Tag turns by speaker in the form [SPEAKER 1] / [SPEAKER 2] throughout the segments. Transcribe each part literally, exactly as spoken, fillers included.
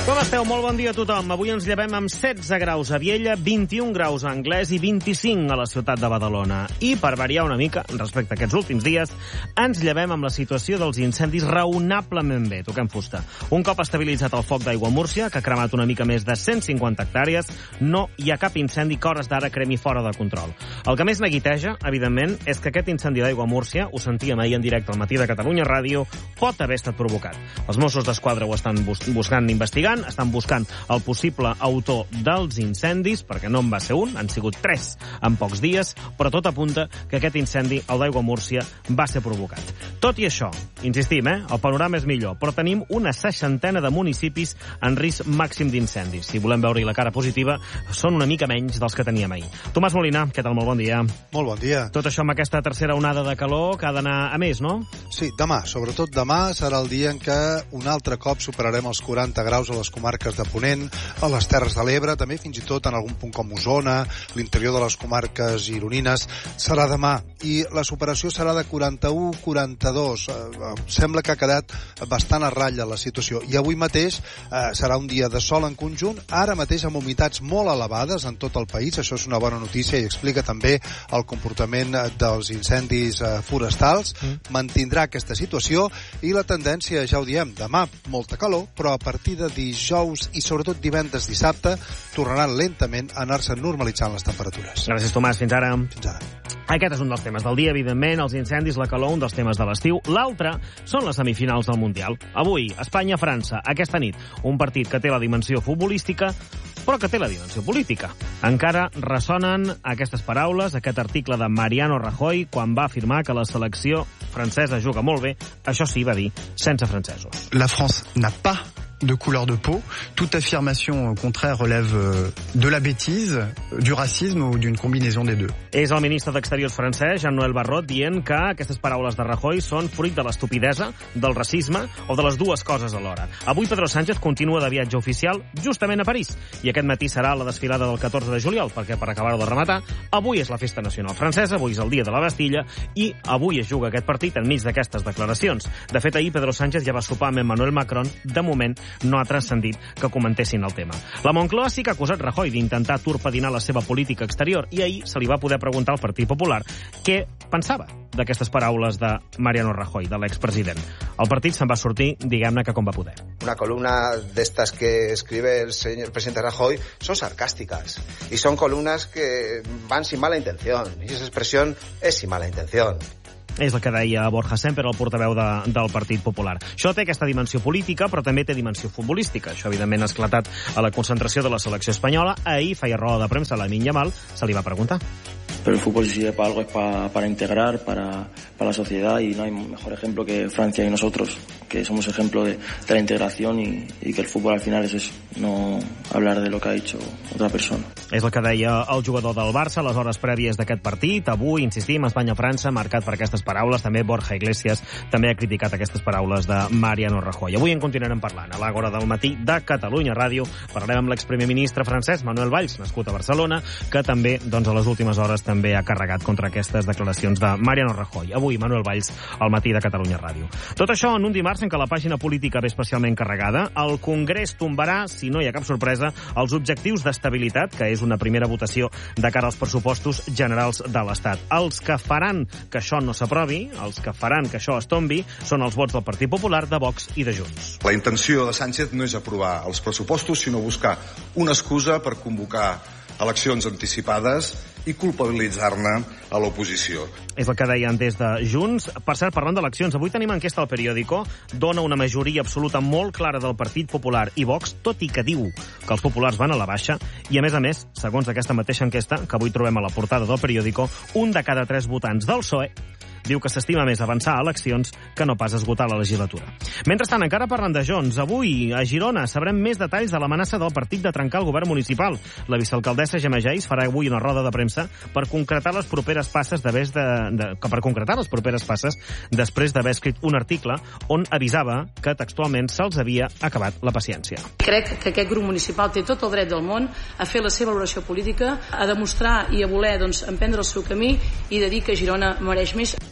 [SPEAKER 1] Com esteu? Molt bon dia a tothom. Avui ens llevem amb setze graus a Viella, vint-i-un graus a Anglès i vint-i-cinc a la ciutat de Badalona. I, per variar una mica, respecte a aquests últims dies, ens llevem amb la situació dels incendis raonablement bé. Toquem fusta. Un cop estabilitzat el foc d'aigua a Múrcia, que ha cremat una mica més de cent cinquanta hectàrees, no hi ha cap incendi que hores d'ara cremi fora de control. El que més neguiteja, evidentment, és que aquest incendi d'aigua a Múrcia, ho sentíem ahir en directe al matí de Catalunya Ràdio, pot haver estat provocat. Els Mossos d'Esquadra ho estan bus buscant investigant, estan buscant el possible autor dels incendis, perquè no en va ser un, han sigut tres en pocs dies, però tot apunta que aquest incendi, el d'aigua a Múrcia, va ser provocat. Tot i això, insistim, eh, el panorama és millor, però tenim una seixantena de municipis en risc màxim d'incendis. Si volem veure-hi la cara positiva, són una mica menys dels que teníem ahir. Tomàs Molina, què tal? Molt bon dia.
[SPEAKER 2] Molt bon dia.
[SPEAKER 1] Tot això amb aquesta tercera onada de calor que ha d'anar a més, no?
[SPEAKER 2] Sí, demà, sobretot demà, serà el dia en què un altre cop superarem els quaranta graus a les comarques de Ponent, a les Terres de l'Ebre, també fins i tot en algun punt com Osona, l'interior de les comarques gironines, serà demà. I la superació serà de quaranta-u a quaranta-dos. Eh, sembla que ha quedat bastant a ratlla la situació. I avui mateix eh, serà un dia de sol en conjunt, ara mateix amb humitats molt elevades en tot el país. Això és una bona notícia i explica també el comportament dels incendis eh, forestals. Mm. Mantindrà aquesta situació i la tendència, ja ho diem, demà molta calor, però a partir de dijous i sobretot divendres, dissabte, tornaran lentament a anar-se normalitzant les temperatures.
[SPEAKER 1] Gràcies, Tomàs. Fins ara.
[SPEAKER 2] Fins ara.
[SPEAKER 1] Aquest és un dels temes del dia, evidentment, els incendis, la calor, un dels temes de l'estiu. L'altre són les semifinals del Mundial. Avui, Espanya-França, aquesta nit, un partit que té la dimensió futbolística, però que té la dimensió política. Encara ressonen aquestes paraules, aquest article de Mariano Rajoy, quan va afirmar que la selecció francesa juga molt bé, això sí, va dir, sense francesos.
[SPEAKER 3] La France n'a pas de couleur de peau. Toute affirmation contraire relève de la bêtise, du racisme ou d'une combinaison des deux.
[SPEAKER 1] És el ministre d'Exteriors francès, Jean-Noël Barrot, dient que aquestes paraules de Rajoy són fruit de l'estupidesa, del racisme o de les dues coses alhora. Avui Pedro Sánchez continua de viatge oficial justament a París i aquest matí serà la desfilada del catorze de juliol, perquè per acabar-ho de rematar, avui és la festa nacional francesa, avui és el dia de la Bastilla i avui es juga aquest partit enmig d'aquestes declaracions. De fet, ahir Pedro Sánchez ja va sopar amb Emmanuel Macron, de moment no ha transcendit que comentessin el tema. La Moncloa sí que ha acusat Rajoy d'intentar torpedinar la seva política exterior i ahir se li va poder preguntar al Partit Popular què pensava d'aquestes paraules de Mariano Rajoy, de l'expresident. El partit se'n va sortir, diguem-ne, que com va poder.
[SPEAKER 4] Una columna de estas que escribe el señor presidente Rajoy son sarcásticas y son columnas que van sin mala intención y esa expresión es sin mala intención.
[SPEAKER 1] És el que deia Borja Semper, el portaveu de, del Partit Popular. Això té aquesta dimensió política, però també té dimensió futbolística. Això, evidentment, ha esclatat a la concentració de la selecció espanyola. Ahir feia roda de premsa a Lamine Yamal, se li va preguntar.
[SPEAKER 5] Pero el fútbol, si sirve para algo, es para, para integrar, para, para la sociedad, y no hay mejor ejemplo que Francia y nosotros, que somos ejemplo de, de la integración y, y que el fútbol al final es eso, no hablar de lo que ha dicho otra persona.
[SPEAKER 1] És el que deia el jugador del Barça a les hores prèvies d'aquest partit. Avui, insistim, Espanya-França, marcat per aquestes paraules. També Borja Iglesias també ha criticat aquestes paraules de Mariano Rajoy. Avui en continuarem parlant. A l'Àgora del matí de Catalunya Ràdio parlarem amb l'exprimer ministre francès, Manuel Valls, nascut a Barcelona, que també, doncs, a les últimes hores també ha carregat contra aquestes declaracions de Mariano Rajoy. Avui, Manuel Valls, al matí de Catalunya Ràdio. Tot això en un dimarts en què la pàgina política ve especialment carregada. El Congrés tombarà, si no hi ha cap sorpresa, els objectius d'estabilitat, que és una primera votació de cara als pressupostos generals de l'Estat. Els que faran que això no s'aprovi, els que faran que això es tombi, són els vots del Partit Popular, de Vox i de Junts.
[SPEAKER 6] La intenció de Sánchez no és aprovar els pressupostos, sinó buscar una excusa per convocar eleccions anticipades i culpabilitzar-ne a l'oposició.
[SPEAKER 1] És el que deien des de Junts. Per cert, parlant d'eleccions, avui tenim enquesta al Periódico, dona una majoria absoluta molt clara del Partit Popular i Vox, tot i que diu que els populars van a la baixa, i a més a més, segons aquesta mateixa enquesta, que avui trobem a la portada del Periódico, un de cada tres votants del P S O E diu que s'estima més avançar a eleccions que no pas esgotar la legislatura. Mentrestant, encara parlant de Junts, avui a Girona sabrem més detalls de l'amenaça del partit de trencar el govern municipal. La vicealcaldessa Gemma Geis farà avui una roda de premsa per concretar les properes passes de, de, de, per concretar les properes passes després d'haver escrit un article on avisava que textualment se'ls havia acabat la paciència.
[SPEAKER 7] Crec que aquest grup municipal té tot el dret del món a fer la seva valoració política, a demostrar i a voler doncs, emprendre el seu camí i de dir que Girona mereix més.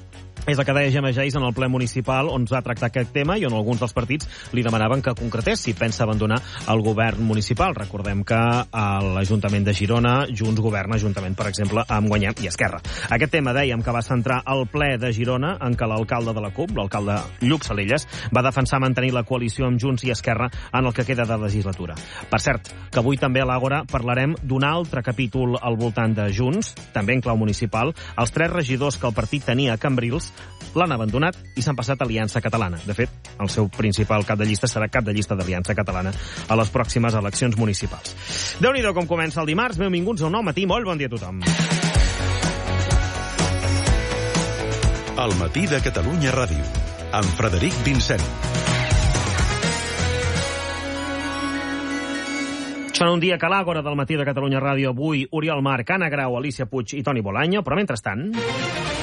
[SPEAKER 1] és el que deia Gemma Geis en el ple municipal on es va tractar aquest tema i on alguns dels partits li demanaven que concretés si pensa abandonar el govern municipal. Recordem que a l'Ajuntament de Girona Junts governa juntament, per exemple, amb Guanyem i Esquerra. Aquest tema dèiem que va centrar el ple de Girona en què l'alcalde de la CUP, l'alcalde Lluc Salelles, va defensar mantenir la coalició amb Junts i Esquerra en el que queda de legislatura. Per cert, que avui també a l'Àgora parlarem d'un altre capítol al voltant de Junts, també en clau municipal. Els tres regidors que el partit tenia a Cambrils l'han abandonat i s'han passat a Aliança Catalana. De fet, el seu principal cap de llista serà cap de llista d'Aliança Catalana a les pròximes eleccions municipals. Déu-n'hi-do com comença el dimarts. Benvinguts a un nou matí. Molt bon dia a tothom.
[SPEAKER 8] El matí de Catalunya Ràdio, amb Frederic Vincent.
[SPEAKER 1] Són un dia que a l'Àgora del matí de Catalunya Ràdio avui Oriol Marc, Anna Grau, Alicia Puig i Toni Bolaño, però mentrestant...